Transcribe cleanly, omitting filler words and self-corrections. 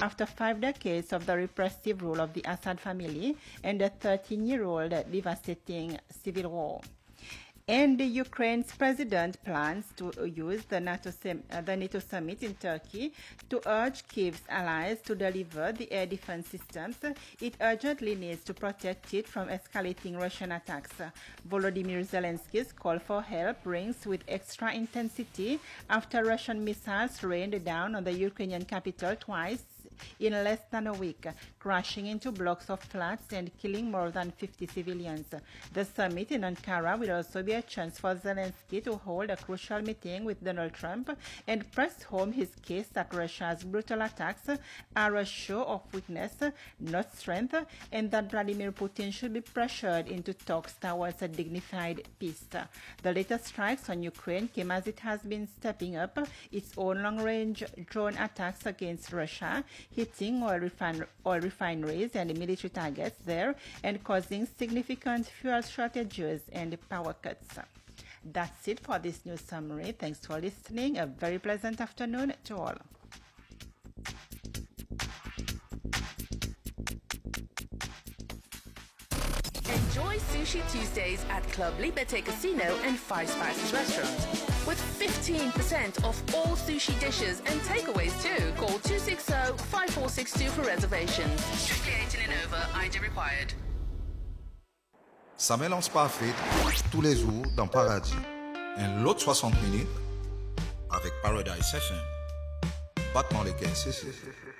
after 5 decades of the repressive rule of the Assad family and a 13-year-old devastating civil war. And Ukraine's president plans to use the NATO summit in Turkey to urge Kyiv's allies to deliver the air defense systems it urgently needs to protect it from escalating Russian attacks. Volodymyr Zelensky's call for help rings with extra intensity after Russian missiles rained down on the Ukrainian capital twice in less than a week, crashing into blocks of flats and killing more than 50 civilians. The summit in Ankara will also be a chance for Zelensky to hold a crucial meeting with Donald Trump and press home his case that Russia's brutal attacks are a show of weakness, not strength, and that Vladimir Putin should be pressured into talks towards a dignified peace. The latest strikes on Ukraine came as it has been stepping up its own long-range drone attacks against Russia, hitting oil refineries and military targets there and causing significant fuel shortages and power cuts. That's it for this news summary. Thanks for listening. A very pleasant afternoon to all. Enjoy Sushi Tuesdays at Club Liberté Casino and Five Spices Restaurant. With 15% off all sushi dishes and takeaways too. Call 260-5462 for reservations. Strictly 18 and over, ID required. Ça mélange parfait tous les jours dans Paradis. Un lot 60 minutes avec Paradise FM. Battement les caisses.